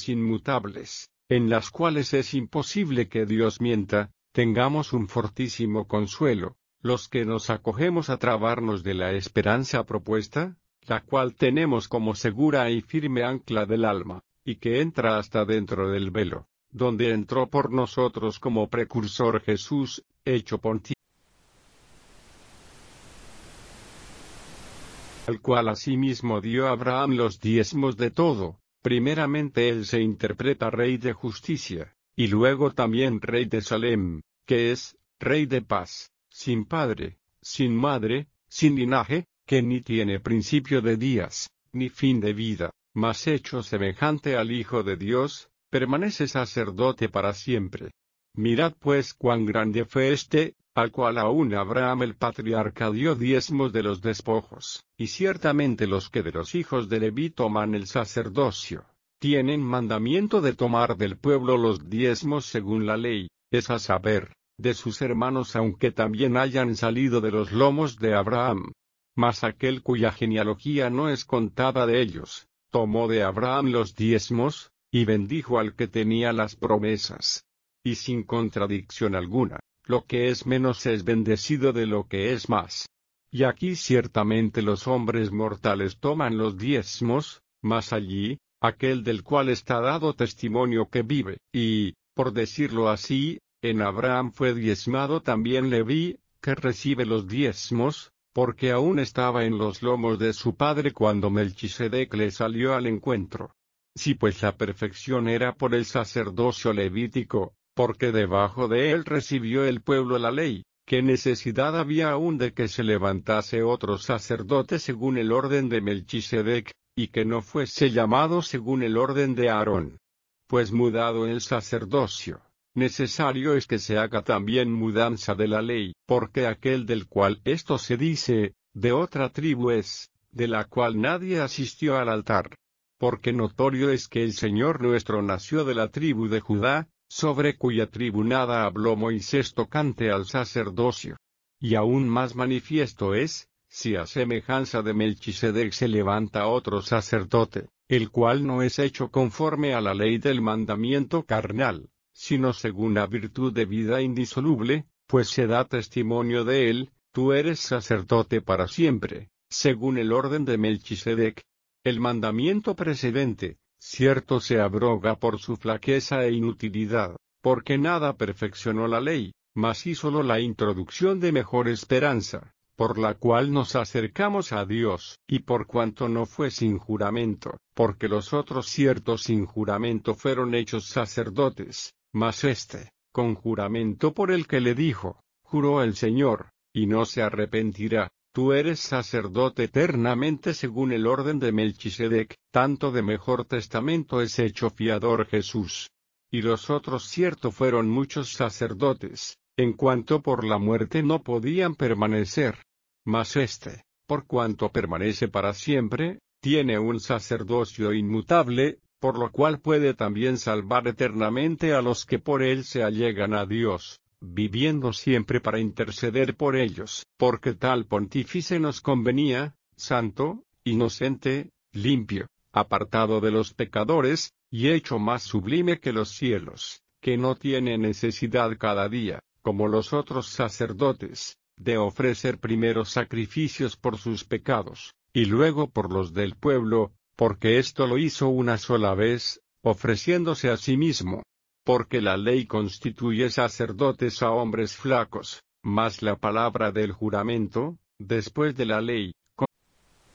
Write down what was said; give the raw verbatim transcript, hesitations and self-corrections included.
inmutables, en las cuales es imposible que Dios mienta, tengamos un fortísimo consuelo, los que nos acogemos a trabarnos de la esperanza propuesta, la cual tenemos como segura y firme ancla del alma, y que entra hasta dentro del velo, donde entró por nosotros como precursor Jesús, hecho pontífice, al cual asimismo dio a Abraham los diezmos de todo. Primeramente él se interpreta rey de justicia, y luego también rey de Salem, que es, rey de paz, sin padre, sin madre, sin linaje, que ni tiene principio de días, ni fin de vida, mas hecho semejante al Hijo de Dios, permanece sacerdote para siempre. Mirad pues cuán grande fue este, al cual aún Abraham el patriarca dio diezmos de los despojos, y ciertamente los que de los hijos de Leví toman el sacerdocio, tienen mandamiento de tomar del pueblo los diezmos según la ley, es a saber, de sus hermanos aunque también hayan salido de los lomos de Abraham. Mas aquel cuya genealogía no es contada de ellos, tomó de Abraham los diezmos, y bendijo al que tenía las promesas. Y sin contradicción alguna, lo que es menos es bendecido de lo que es más. Y aquí ciertamente los hombres mortales toman los diezmos, mas allí, aquel del cual está dado testimonio que vive, y, por decirlo así, en Abraham fue diezmado también Leví, que recibe los diezmos, porque aún estaba en los lomos de su padre cuando Melquisedec le salió al encuentro. Si pues la perfección era por el sacerdocio levítico, porque debajo de él recibió el pueblo la ley, ¿qué necesidad había aún de que se levantase otro sacerdote según el orden de Melquisedec, y que no fuese llamado según el orden de Aarón? Pues mudado el sacerdocio, necesario es que se haga también mudanza de la ley, porque aquel del cual esto se dice, de otra tribu es, de la cual nadie asistió al altar. Porque notorio es que el Señor nuestro nació de la tribu de Judá, sobre cuya tribu nada habló Moisés tocante al sacerdocio. Y aún más manifiesto es, si a semejanza de Melquisedec se levanta otro sacerdote, el cual no es hecho conforme a la ley del mandamiento carnal, sino según la virtud de vida indisoluble, pues se da testimonio de él, tú eres sacerdote para siempre, según el orden de Melquisedec. El mandamiento precedente, cierto se abroga por su flaqueza e inutilidad, porque nada perfeccionó la ley, mas hízolo la introducción de mejor esperanza, por la cual nos acercamos a Dios, y por cuanto no fue sin juramento, porque los otros ciertos sin juramento fueron hechos sacerdotes, mas éste, con juramento por el que le dijo, juró el Señor, y no se arrepentirá. Tú eres sacerdote eternamente según el orden de Melquisedec, tanto de mejor testamento es hecho fiador Jesús. Y los otros cierto fueron muchos sacerdotes, en cuanto por la muerte no podían permanecer. Mas éste, por cuanto permanece para siempre, tiene un sacerdocio inmutable, por lo cual puede también salvar eternamente a los que por él se allegan a Dios, viviendo siempre para interceder por ellos, porque tal pontífice nos convenía, santo, inocente, limpio, apartado de los pecadores, y hecho más sublime que los cielos, que no tiene necesidad cada día, como los otros sacerdotes, de ofrecer primero sacrificios por sus pecados, y luego por los del pueblo, porque esto lo hizo una sola vez, ofreciéndose a sí mismo. Porque la ley constituye sacerdotes a hombres flacos, mas la palabra del juramento, después de la ley,